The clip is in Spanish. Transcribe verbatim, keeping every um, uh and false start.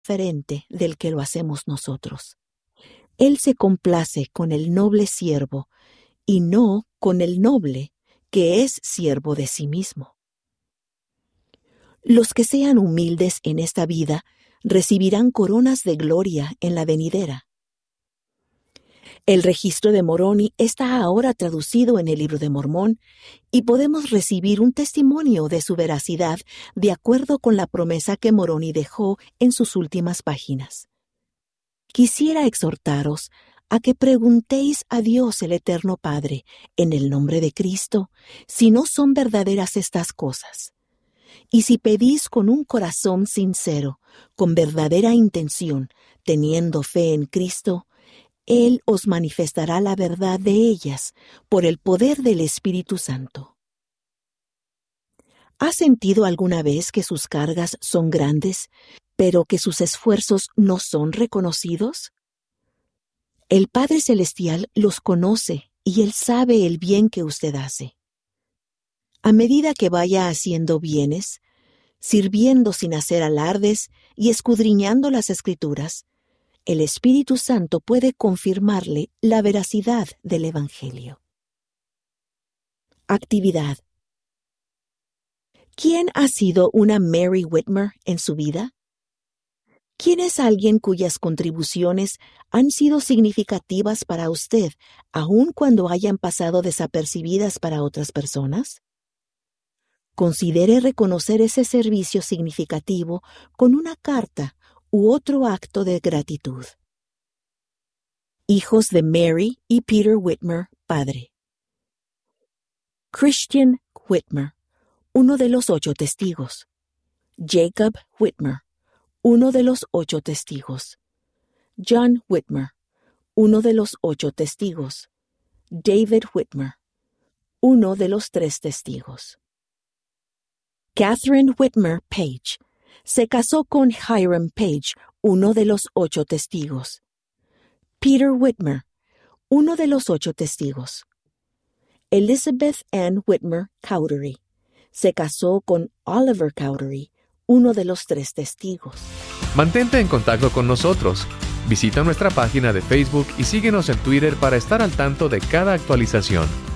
diferente del que lo hacemos nosotros. Él se complace con el noble siervo y no con el noble que es siervo de sí mismo. Los que sean humildes en esta vida recibirán coronas de gloria en la venidera. El registro de Moroni está ahora traducido en el Libro de Mormón y podemos recibir un testimonio de su veracidad de acuerdo con la promesa que Moroni dejó en sus últimas páginas. Quisiera exhortaros a que preguntéis a Dios el Eterno Padre, en el nombre de Cristo, si no son verdaderas estas cosas. Y si pedís con un corazón sincero, con verdadera intención, teniendo fe en Cristo, Él os manifestará la verdad de ellas por el poder del Espíritu Santo. ¿Has sentido alguna vez que sus cargas son grandes, pero que sus esfuerzos no son reconocidos? El Padre Celestial los conoce y Él sabe el bien que usted hace. A medida que vaya haciendo bienes, sirviendo sin hacer alardes y escudriñando las Escrituras, el Espíritu Santo puede confirmarle la veracidad del Evangelio. Actividad. ¿Quién ha sido una Mary Whitmer en su vida? ¿Quién es alguien cuyas contribuciones han sido significativas para usted, aun cuando hayan pasado desapercibidas para otras personas? Considere reconocer ese servicio significativo con una carta u otro acto de gratitud. Hijos de Mary y Peter Whitmer, padre. Christian Whitmer, uno de los ocho testigos. Jacob Whitmer, uno de los ocho testigos. John Whitmer, uno de los ocho testigos. David Whitmer, uno de los tres testigos. Catherine Whitmer Page se casó con Hiram Page, uno de los ocho testigos. Peter Whitmer, uno de los ocho testigos. Elizabeth Ann Whitmer Cowdery se casó con Oliver Cowdery, uno de los tres testigos. Mantente en contacto con nosotros. Visita nuestra página de Facebook y síguenos en Twitter para estar al tanto de cada actualización.